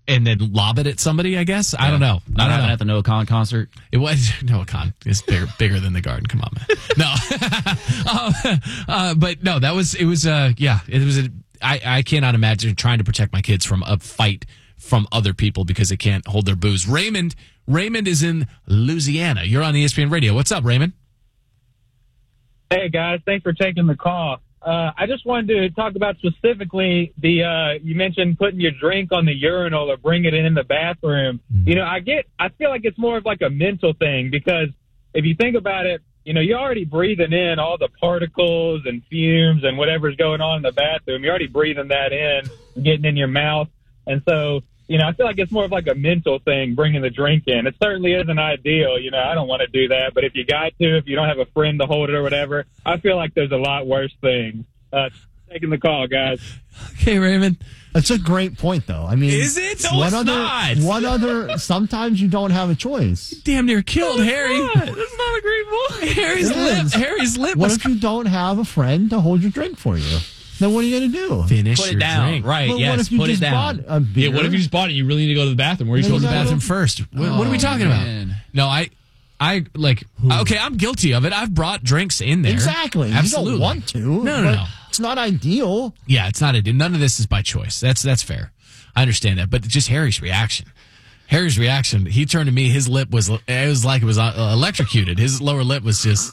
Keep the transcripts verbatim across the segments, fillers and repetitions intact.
and then lob it at somebody, I guess. Yeah. I don't know. Not happening at the Noah Khan concert. It was Noah Khan is bigger, bigger than the Garden. Come on, man. No, uh, uh, but no, that was it. Was uh, yeah, it was. A, I I cannot imagine trying to protect my kids from a fight from other people because they can't hold their booze. Raymond, Raymond is in Louisiana. You're on E S P N Radio. What's up, Raymond? Hey guys, thanks for taking the call. Uh, I just wanted to talk about specifically the, uh, you mentioned putting your drink on the urinal or bringing it in the bathroom. Mm-hmm. You know, I get, I feel like it's more of like a mental thing because if you think about it, you know, you're already breathing in all the particles and fumes and whatever's going on in the bathroom. You're already breathing that in, getting in your mouth. And so, you know, I feel like it's more of like a mental thing, bringing the drink in. It certainly isn't ideal. You know, I don't want to do that. But if you got to, if you don't have a friend to hold it or whatever, I feel like there's a lot worse things. Uh, taking the call, guys. Okay, Raymond. That's a great point, though. I mean, is it? No, what it's other, not. What other? Sometimes you don't have a choice. Damn near killed no, Harry. Not. That's not a great point. Harry's lip. Harry's lip. What was... if you don't have a friend to hold your drink for you? Then what are you going to do? Finish put it your down. drink. Right, well, yes, what if you put just it down. Bought a beer? Yeah, what if you just bought it? You really need to go to the bathroom. Where are you supposed to to go to the bathroom first? What, oh, what are we talking man. about? No, I, I like. Okay, I'm guilty of it. I've brought drinks in there. Exactly. Absolutely. You don't want to. No, no, no. It's not ideal. Yeah, it's not ideal. None of this is by choice. That's that's fair. I understand that, but just Harry's reaction. Harry's reaction. He turned to me. His lip was. It was like it was uh, electrocuted. His lower lip was just.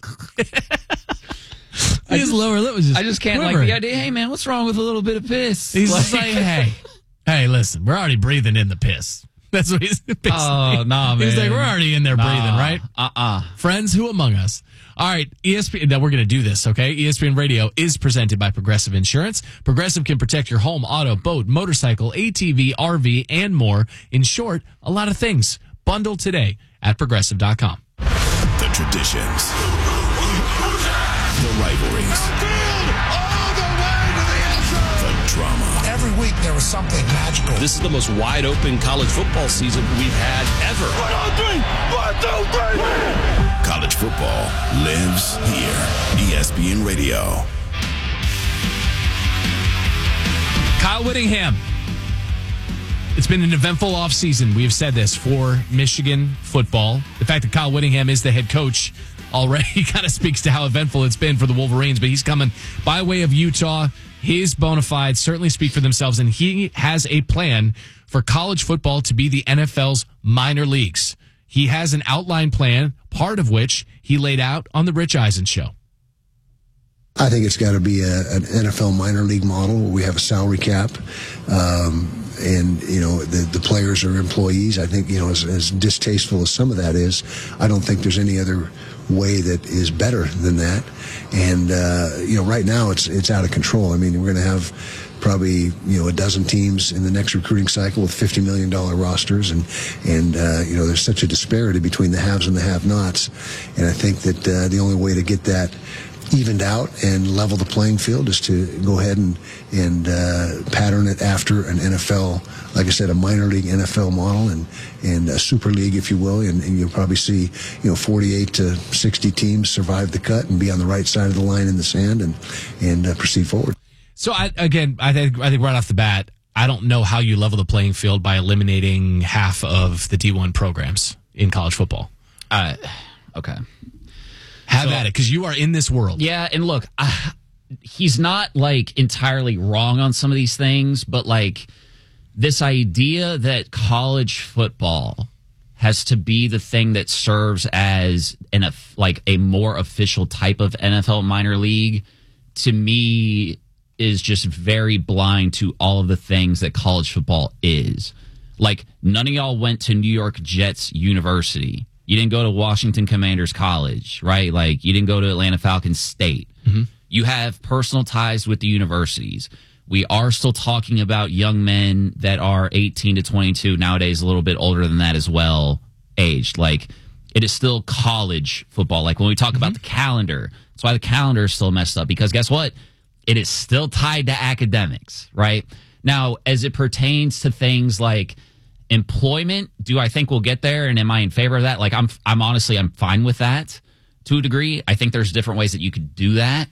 His just, lower lip was just. I just can't quivering. like the idea. Hey man, what's wrong with a little bit of piss? He's like, like hey, hey, listen, we're already breathing in the piss. That's what he's. Basically. Oh no, nah, man. He's like, we're already in there nah, breathing, right? Uh uh Friends, who among us? All right, E S P N. Now we're going to do this, okay? E S P N Radio is presented by Progressive Insurance. Progressive can protect your home, auto, boat, motorcycle, A T V, R V, and more. In short, a lot of things. Bundle today at progressive dot com. The traditions, the rivalries, the drama. Every week there was something magical. This is the most wide open college football season we've had ever. One, two, three. One, two, three. College football lives here. E S P N Radio. Kyle Whittingham. It's been an eventful offseason. We have said this for Michigan football. The fact that Kyle Whittingham is the head coach already kind of speaks to how eventful it's been for the Wolverines, but he's coming by way of Utah. His bona fides certainly speak for themselves, and he has a plan for college football to be the N F L's minor leagues. He has an outline plan, part of which he laid out on the Rich Eisen show. I think it's got to be a, an N F L minor league model where we have a salary cap. Um, and, you know, the, the players are employees. I think, you know, as, as distasteful as some of that is, I don't think there's any other way that is better than that. And, uh, you know, right now it's it's out of control. I mean, we're going to have probably, you know, a dozen teams in the next recruiting cycle with fifty million dollars rosters. And, and uh, you know, there's such a disparity between the haves and the have-nots. And I think that uh, the only way to get that evened out and level the playing field is to go ahead and, and uh, pattern it after an N F L, like I said, a minor league N F L model and, and a super league, if you will. And, and you'll probably see, you know, forty-eight to sixty teams survive the cut and be on the right side of the line in the sand and, and uh, proceed forward. So, I, again, I think, I think right off the bat, I don't know how you level the playing field by eliminating half of the D one programs in college football. Uh, okay. Have so, at it, because you are in this world. Yeah, and look, uh, he's not, like, entirely wrong on some of these things, but, like, this idea that college football has to be the thing that serves as, an like, a more official type of N F L minor league, to me, is just very blind to all of the things that college football is. Like, none of y'all went to New York Jets University. You didn't go to Washington Commanders College, right? Like, you didn't go to Atlanta Falcons State. Mm-hmm. You have personal ties with the universities. We are still talking about young men that are eighteen to twenty-two, nowadays a little bit older than that as well, aged. Like, it is still college football. Like, when we talk mm-hmm. about the calendar, that's why the calendar is still messed up, because guess what? It is still tied to academics, right? Now, as it pertains to things like employment, do I think we'll get there, and am I in favor of that? Like, I'm, I'm honestly, I'm fine with that to a degree. I think there's different ways that you could do that.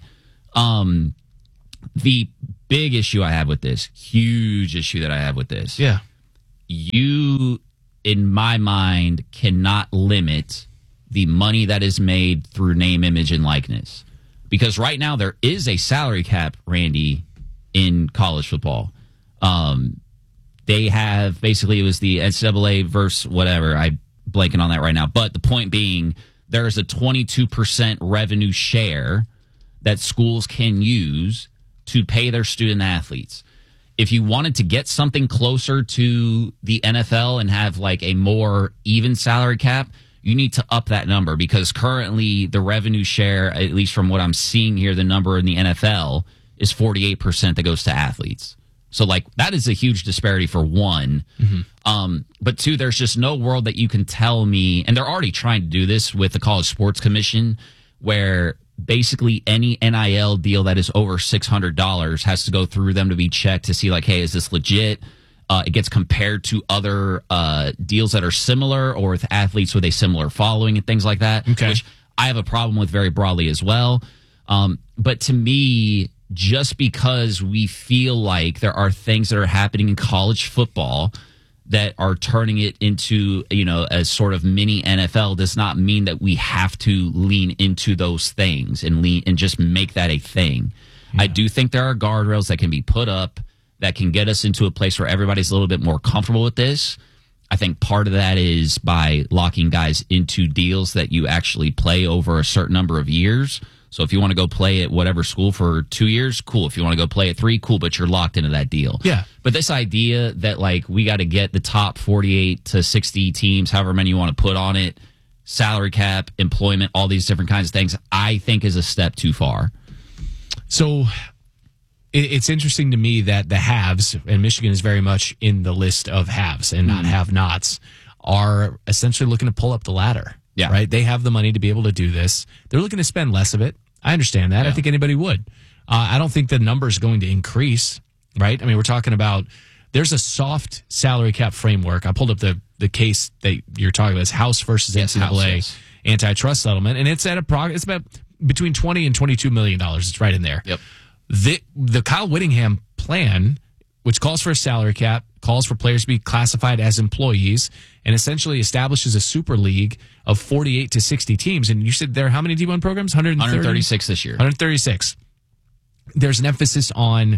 Um, the big issue I have with this, huge issue that I have with this, yeah, you, in my mind, cannot limit the money that is made through name, image, and likeness. Because right now there is a salary cap, Randy, in college football. Um, they have, basically, it was the N C double A versus whatever. I'm blanking on that right now. But the point being, there is a twenty-two percent revenue share that schools can use to pay their student athletes. If you wanted to get something closer to the N F L and have like a more even salary cap, you need to up that number, because currently the revenue share, at least from what I'm seeing here, the number in the N F L is forty-eight percent that goes to athletes. So like that is a huge disparity for one. Mm-hmm. Um, but two, there's just no world that you can tell me, and they're already trying to do this with the College Sports Commission, where basically any N I L deal that is over six hundred dollars has to go through them to be checked to see like, hey, is this legit? Uh, it gets compared to other uh, deals that are similar or with athletes with a similar following and things like that, okay. which I have a problem with very broadly as well. Um, but to me, just because we feel like there are things that are happening in college football that are turning it into, you know, a sort of mini N F L does not mean that we have to lean into those things and lean and just make that a thing. Yeah. I do think there are guardrails that can be put up that can get us into a place where everybody's a little bit more comfortable with this. I think part of that is by locking guys into deals that you actually play over a certain number of years. So if you want to go play at whatever school for two years, cool. If you want to go play at three, cool, but you're locked into that deal. Yeah. But this idea that, like, we got to get the top forty-eight to sixty teams, however many you want to put on it, salary cap, employment, all these different kinds of things, I think is a step too far. So it's interesting to me that the haves, and Michigan is very much in the list of haves and not mm-hmm. have-nots, are essentially looking to pull up the ladder. Yeah. Right? They have the money to be able to do this. They're looking to spend less of it. I understand that. Yeah. I think anybody would. Uh, I don't think the number is going to increase, right? I mean, we're talking about there's a soft salary cap framework. I pulled up the, the case that you're talking about. It's House versus yes, N C double A House, yes. antitrust settlement, and it's at a prog- it's about between twenty and twenty-two million dollars. It's right in there. Yep. The the Kyle Whittingham plan, which calls for a salary cap, calls for players to be classified as employees, and essentially establishes a super league of forty-eight to sixty teams. And you said there are how many D one programs? one hundred thirty? one thirty-six this year. one thirty-six. There's an emphasis on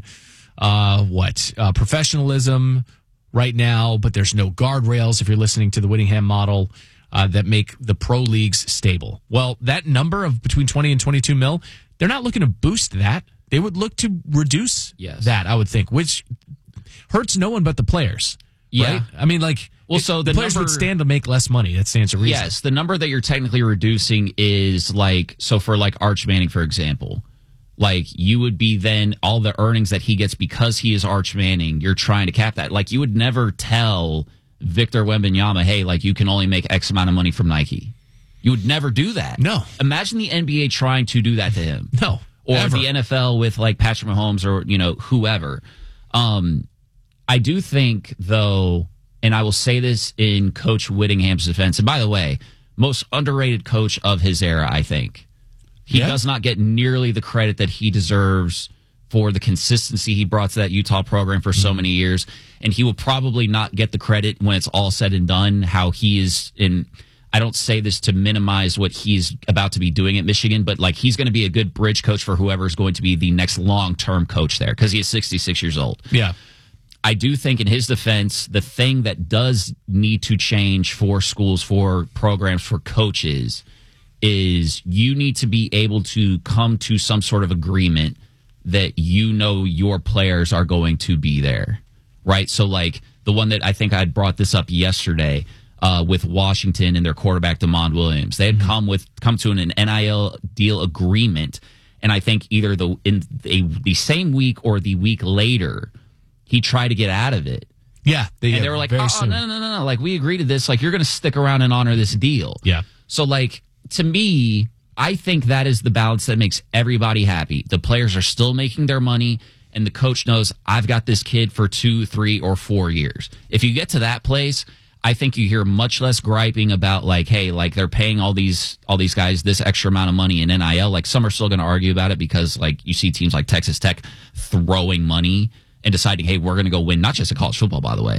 uh, what? Uh, professionalism right now, but there's no guardrails, if you're listening to the Whittingham model, uh, that make the pro leagues stable. Well, that number of between twenty and twenty-two mil, they're not looking to boost that. They would look to reduce yes. that, I would think, which hurts no one but the players. Yeah. Right? I mean, like, well, it, so the, the players number, would stand to make less money. That stands to reason. Yes, the number that you're technically reducing is like, so for like Arch Manning, for example, like you would be then all the earnings that he gets because he is Arch Manning, you're trying to cap that. Like you would never tell Victor Wembanyama, hey, like you can only make X amount of money from Nike. You would never do that. No. Imagine the N B A trying to do that to him. No. Or ever. the N F L with like Patrick Mahomes or, you know, whoever. Um, I do think, though, and I will say this in Coach Whittingham's defense, and by the way, most underrated coach of his era, I think. He yeah. does not get nearly the credit that he deserves for the consistency he brought to that Utah program for so many years, and he will probably not get the credit when it's all said and done, how he is in... I don't say this to minimize what he's about to be doing at Michigan, but like he's going to be a good bridge coach for whoever is going to be the next long-term coach there because he is sixty-six years old. Yeah. I do think in his defense, the thing that does need to change for schools, for programs, for coaches is you need to be able to come to some sort of agreement that you know your players are going to be there, right? So like the one that I think I brought this up yesterday, Uh, with Washington and their quarterback DeMond Williams, they had mm-hmm. come with come to an, an N I L deal agreement, and I think either the in a, the same week or the week later, he tried to get out of it. Yeah, they, and yeah, they were like, "Oh soon. no, no, no, no! Like we agreed to this. Like you're going to stick around and honor this deal." Yeah. So like to me, I think that is the balance that makes everybody happy. The players are still making their money, and the coach knows I've got this kid for two, three, or four years. If you get to that place, I think you hear much less griping about like, hey, like they're paying all these all these guys this extra amount of money in N I L. Like some are still going to argue about it because like you see teams like Texas Tech throwing money and deciding, hey, we're going to go win not just a college football, by the way,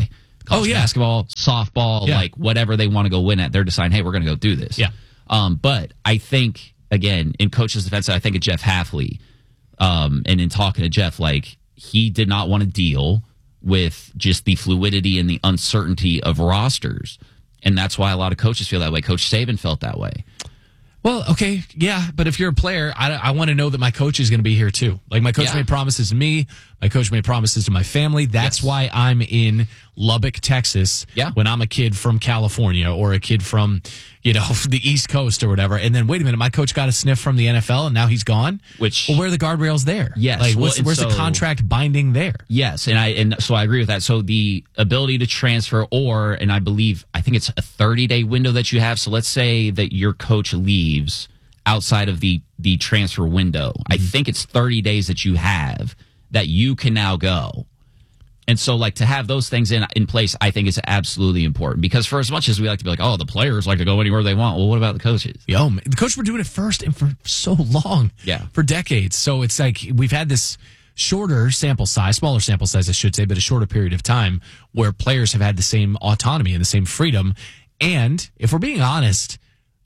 college Oh, yeah. basketball, softball, Yeah. like whatever they want to go win at. They're deciding, hey, we're going to go do this. Yeah. Um, but I think, again, in coach's defense, I think of Jeff Hafley. Um, and in talking to Jeff, like, he did not want to deal with just the fluidity and the uncertainty of rosters. And that's why a lot of coaches feel that way. Coach Saban felt that way. Well, okay, yeah, but if you're a player, I, I want to know that my coach is going to be here too. Like, my coach Yeah. made promises to me. My coach made promises to my family. That's Yes. why I'm in Lubbock, Texas, Yeah. when I'm a kid from California or a kid from, you know, the East Coast or whatever. And then, wait a minute, my coach got a sniff from the N F L and now he's gone? Which- Well, where are the guardrails there? Yes, Like, well, what's, and where's the so- contract binding there? Yes, and I and so I agree with that. So the ability to transfer, or and I believe I think it's a thirty day window that you have. So let's say that your coach leaves outside of the the transfer window. I think it's thirty days that you have that you can now go. And so, like, to have those things in in place, I think is absolutely important, because for as much as we like to be like, oh, the players like to go anywhere they want, well, what about the coaches? Yo, man, the coach were doing it first and for so long. Yeah. For decades. So it's like we've had this shorter sample size, smaller sample size, I should say, but a shorter period of time where players have had the same autonomy and the same freedom. And if we're being honest,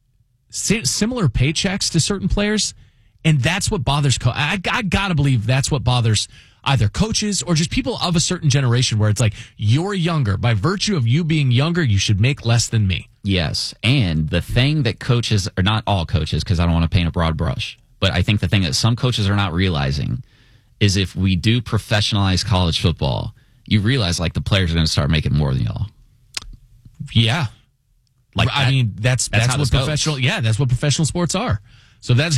si- similar paychecks to certain players. And that's what bothers, co- I, I gotta believe that's what bothers either coaches or just people of a certain generation, where it's like, you're younger. By virtue of you being younger, you should make less than me. Yes, and the thing that coaches, or not all coaches, because I don't want to paint a broad brush, but I think the thing that some coaches are not realizing is if we do professionalize college football, you realize, like, the players are going to start making more than y'all. Yeah. Like, I that- mean, that's, that's that's, how what this goes. professional, yeah, that's what professional sports are. So that's,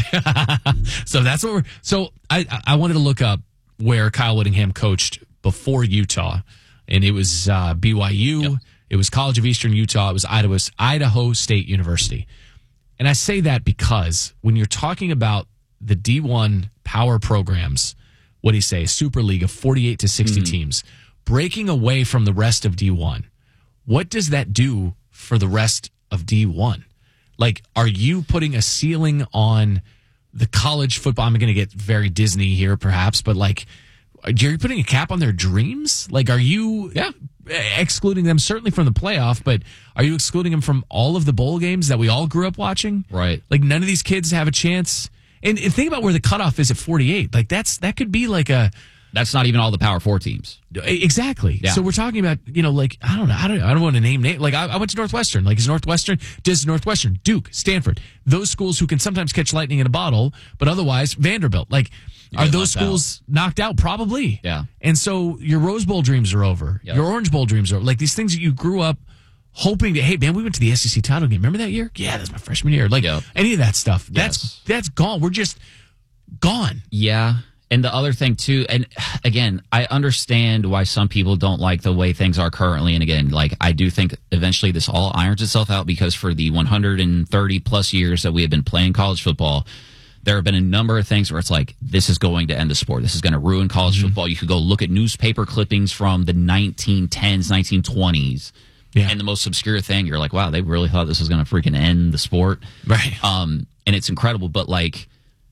so that's what we're, so I, I wanted to look up where Kyle Whittingham coached before Utah, and it was uh, B Y U. Yep. It was College of Eastern Utah. It was Idaho, Idaho State University. And I say that because when you're talking about the D one power programs, what do you say, Super League of forty-eight to sixty mm-hmm. teams, breaking away from the rest of D one, what does that do for the rest of D one? Like, are you putting a ceiling on the college football? I'm going to get very Disney here, perhaps, but like, are you putting a cap on their dreams? Like, are you yeah. excluding them certainly from the playoff, but are you excluding them from all of the bowl games that we all grew up watching? Right. Like, none of these kids have a chance. And, and think about where the cutoff is at forty-eight. Like, that's that could be like a. That's not even all the Power Four teams. Exactly. Yeah. So we're talking about, you know, like, I don't know. I don't, I don't want to name name. Like, I, I went to Northwestern. Like, is Northwestern, does Northwestern, Duke, Stanford, those schools who can sometimes catch lightning in a bottle, but otherwise Vanderbilt. Like, you are those knocked schools out. knocked out? Probably. Yeah. And so your Rose Bowl dreams are over. Yep. Your Orange Bowl dreams are over. Like, these things that you grew up hoping to, hey, man, we went to the S E C title game. Remember that year? Yeah, that's my freshman year. Like, yep. any of that stuff. That's, yes. that's gone. We're just gone. Yeah. And the other thing, too, and again, I understand why some people don't like the way things are currently. And again, like, I do think eventually this all irons itself out, because for the one hundred thirty plus years that we have been playing college football, there have been a number of things where it's like, this is going to end the sport. This is going to ruin college mm-hmm. football. You could go look at newspaper clippings from the nineteen tens, nineteen twenties. Yeah. And the most obscure thing, you're like, wow, they really thought this was going to freaking end the sport. Right. Um, and it's incredible. But like,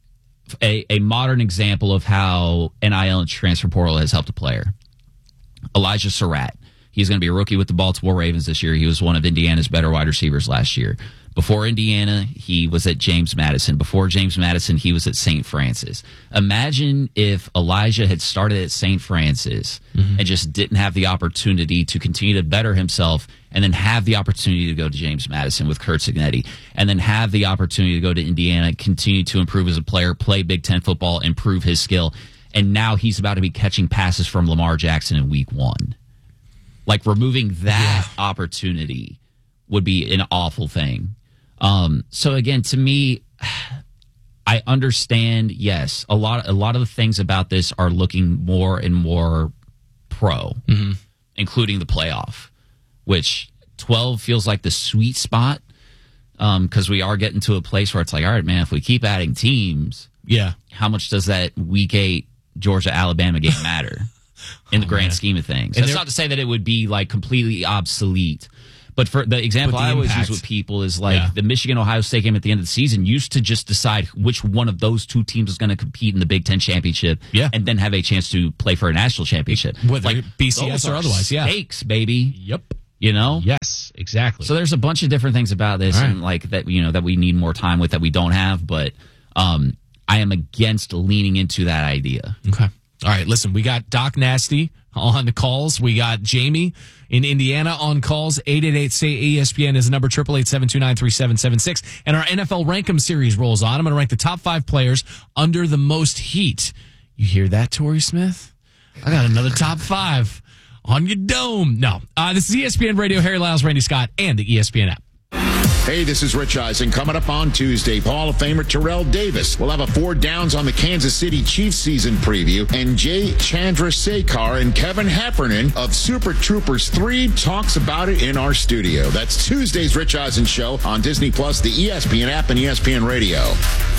A, a modern example of how N I L and transfer portal has helped a player. Elijah Surratt. He's going to be a rookie with the Baltimore Ravens this year. He was one of Indiana's better wide receivers last year. Before Indiana, he was at James Madison. Before James Madison, he was at Saint Francis. Imagine if Elijah had started at Saint Francis mm-hmm. and just didn't have the opportunity to continue to better himself, and then have the opportunity to go to James Madison with Kurt Signetti, and then have the opportunity to go to Indiana, continue to improve as a player, play Big Ten football, improve his skill. And now he's about to be catching passes from Lamar Jackson in week one. Like, removing that yeah. opportunity would be an awful thing. Um, so again, to me, I understand, yes, a lot, a lot of the things about this are looking more and more pro, mm-hmm. including the playoff, which twelve feels like the sweet spot. Um, cause we are getting to a place where it's like, all right, man, if we keep adding teams, yeah, how much does that week eight Georgia Alabama game matter in the oh, grand man. scheme of things? And that's not to say that it would be like completely obsolete. But for the example But the I always impact. use with people is like Yeah. the Michigan-Ohio State game at the end of the season used to just decide which one of those two teams was going to compete in the Big Ten championship Yeah. and then have a chance to play for a national championship. Whether like B C S those or are otherwise, yeah. Stakes, baby. Yep. You know? Yes, exactly. So there's a bunch of different things about this All right. and like that, you know, that we need more time with that we don't have, but um, I am against leaning into that idea. Okay. All right, listen, we got Doc Nasty on the calls. We got Jamie in Indiana on calls. eight eight eight, S A Y, E S P N is the number, eight eight eight, seven two nine, three seven seven six. And our N F L Rankem series rolls on. I'm going to rank the top five players under the most heat. You hear that, Torrey Smith? I got another top five on your dome. No, uh, this is E S P N Radio, Harry Lyles, Randy Scott, and the E S P N app. Hey, this is Rich Eisen. Coming up on Tuesday, Hall of Famer Terrell Davis. We'll have a four downs on the Kansas City Chiefs season preview. And Jay Chandrasekhar and Kevin Heffernan of Super Troopers three talks about it in our studio. That's Tuesday's Rich Eisen Show on Disney Plus, the E S P N app, and E S P N Radio.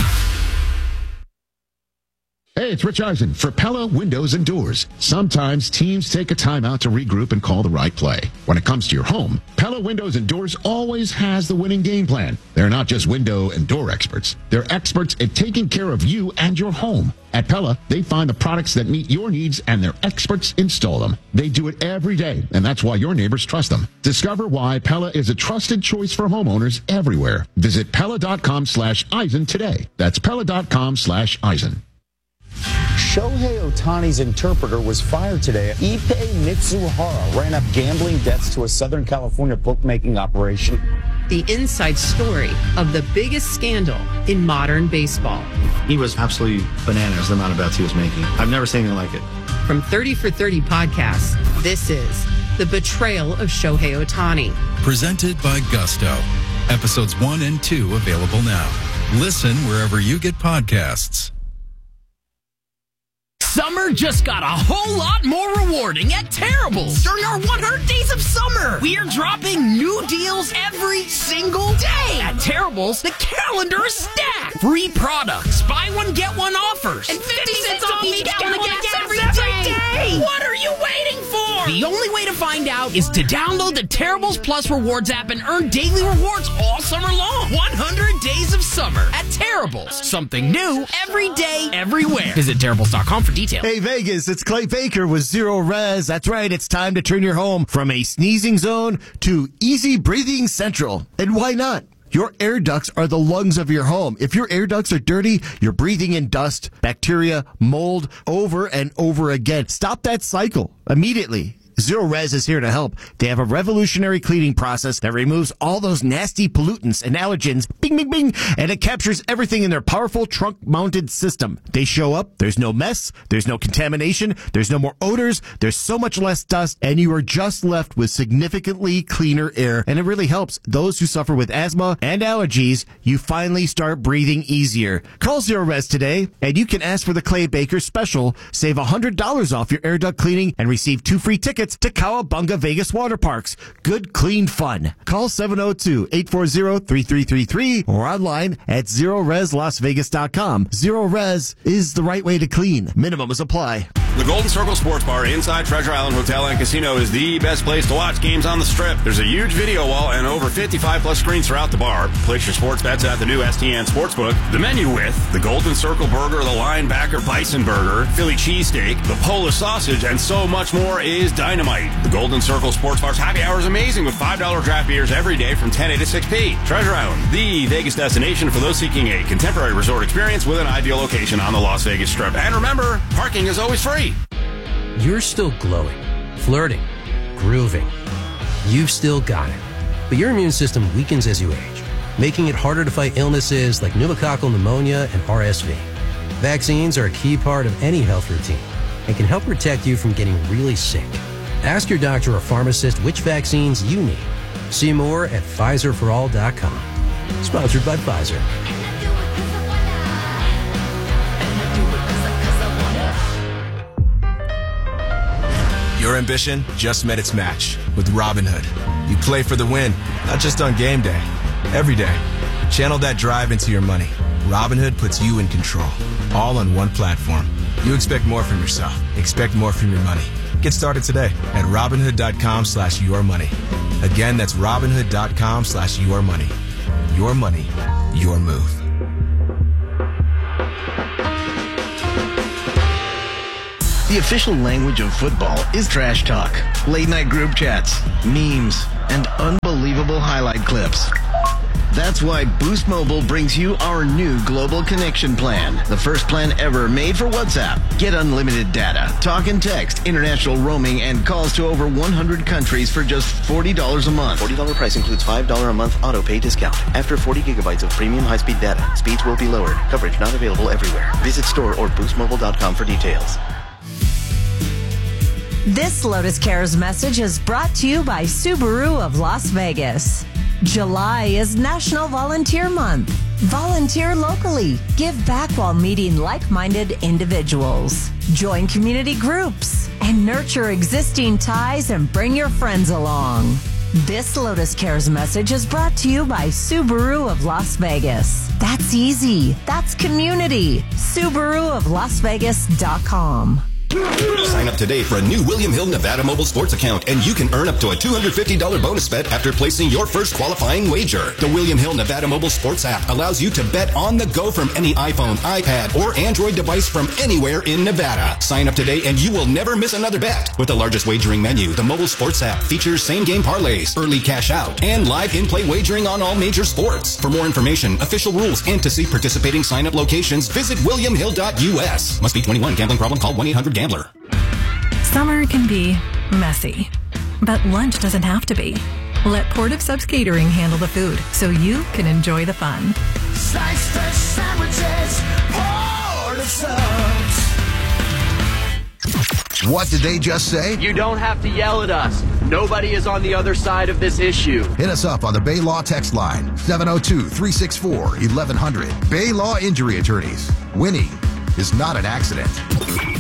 Hey, it's Rich Eisen for Pella Windows and Doors. Sometimes teams take a timeout to regroup and call the right play. When it comes to your home, Pella Windows and Doors always has the winning game plan. They're not just window and door experts. They're experts at taking care of you and your home. At Pella, they find the products that meet your needs and their experts install them. They do it every day, and that's why your neighbors trust them. Discover why Pella is a trusted choice for homeowners everywhere. Visit Pella.com slash Eisen today. That's Pella.com slash Eisen. Shohei Ohtani's interpreter was fired today. Ippei Mitsuhara ran up gambling debts to a Southern California bookmaking operation. The inside story of the biggest scandal in modern baseball. He was absolutely bananas, the amount of bets he was making. I've never seen anything like it. From thirty for thirty podcasts, this is The Betrayal of Shohei Ohtani. Presented by Gusto. Episodes one and two available now. Listen wherever you get podcasts. Summer just got a whole lot more rewarding at Terrible's. During our one hundred days of summer, we are dropping new deals every single day. At Terrible's, the calendar is stacked. Free products, buy one, get one offers, and fifty cents off each gallon of gas every day. What are you waiting for? The only way to find out is to download the Terrible's Plus Rewards app and earn daily rewards all summer long. one hundred days of summer at Terrible's. Something new every day, everywhere. Visit Terrible's dot com for details. Hey Vegas, it's Clay Baker with Zero Res. That's right, it's time to turn your home from a sneezing zone to easy breathing central. And why not? Your air ducts are the lungs of your home. If your air ducts are dirty, you're breathing in dust, bacteria, mold over and over again. Stop that cycle immediately. Zero Res is here to help. They have a revolutionary cleaning process that removes all those nasty pollutants and allergens, bing, bing, bing, and it captures everything in their powerful trunk-mounted system. They show up, there's no mess, there's no contamination, there's no more odors, there's so much less dust, and you are just left with significantly cleaner air, and it really helps those who suffer with asthma and allergies. You finally start breathing easier. Call Zero Res today, and you can ask for the Clay Baker special. Save one hundred dollars off your air duct cleaning and receive two free tickets to Cowabunga Vegas Water Parks. Good, clean fun. Call seven oh two, eight four zero, three three three three or online at zero res las vegas dot com. Zero Res is the right way to clean. Minimums apply. The Golden Circle Sports Bar inside Treasure Island Hotel and Casino is the best place to watch games on the Strip. There's a huge video wall and over fifty-five plus screens throughout the bar. Place your sports bets at the new S T N Sportsbook. The menu with the Golden Circle Burger, the Linebacker Bison Burger, Philly Cheesesteak, the Polish Sausage, and so much more is dynamite. The Golden Circle Sports Bar's happy hour is amazing with five dollar draft beers every day from ten a to six p. Treasure Island, the Vegas destination for those seeking a contemporary resort experience with an ideal location on the Las Vegas Strip. And remember, parking is always free. You're still glowing, flirting, grooving. You've still got it. But your immune system weakens as you age, making it harder to fight illnesses like pneumococcal pneumonia and R S V. Vaccines are a key part of any health routine and can help protect you from getting really sick. Ask your doctor or pharmacist which vaccines you need. See more at Pfizer for all dot com. Sponsored by Pfizer. Your ambition just met its match with Robinhood. You play for the win, not just on game day, every day. Channel that drive into your money. Robinhood puts you in control, all on one platform. You expect more from yourself. Expect more from your money. Get started today at Robinhood dot com slash your money. Again, that's Robinhood.com slash your money. Your money, your move. The official language of football is trash talk, late-night group chats, memes, and unbelievable highlight clips. That's why Boost Mobile brings you our new Global Connection Plan, the first plan ever made for WhatsApp. Get unlimited data, talk and text, international roaming, and calls to over one hundred countries for just forty dollars a month. forty dollars price includes five dollars a month auto pay discount. After forty gigabytes of premium high-speed data, speeds will be lowered. Coverage not available everywhere. Visit store or boost mobile dot com for details. This Lotus Cares message is brought to you by Subaru of Las Vegas. July is National Volunteer Month. Volunteer locally. Give back while meeting like-minded individuals. Join community groups and nurture existing ties and bring your friends along. This Lotus Cares message is brought to you by Subaru of Las Vegas. That's easy. That's community. Subaru of Las Vegas dot com. Sign up today for a new William Hill Nevada mobile sports account, and you can earn up to a two hundred fifty dollars bonus bet after placing your first qualifying wager. The William Hill Nevada mobile sports app allows you to bet on the go from any iPhone, iPad, or Android device from anywhere in Nevada. Sign up today and you will never miss another bet. With the largest wagering menu, the mobile sports app features same-game parlays, early cash out, and live in-play wagering on all major sports. For more information, official rules, and to see participating sign-up locations, visit william hill dot u s. Must be twenty-one. Gambling problem? Call one eight hundred gambler. Summer can be messy, but lunch doesn't have to be. Let Port of Subs Catering handle the food so you can enjoy the fun. Sliced fresh sandwiches, Port of Subs. What did they just say? You don't have to yell at us. Nobody is on the other side of this issue. Hit us up on the Bay Law text line, seven oh two, three six four, eleven hundred. Bay Law Injury Attorneys. Winning is not an accident.